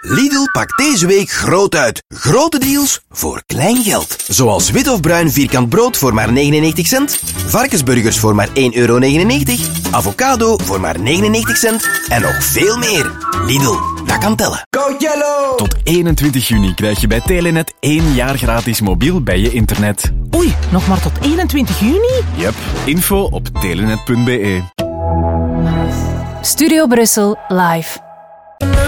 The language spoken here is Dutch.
Lidl pakt deze week groot uit. Grote deals voor klein geld. Zoals wit of bruin vierkant brood voor maar 99 cent. Varkensburgers voor maar 1,99 €. Avocado voor maar 99 cent. En nog veel meer. Lidl, dat kan tellen. Go Yellow! Tot 21 juni krijg je bij Telenet 1 jaar gratis mobiel bij je internet. Oei, nog maar tot 21 juni? Yep, info op telenet.be. Studio Brussel live.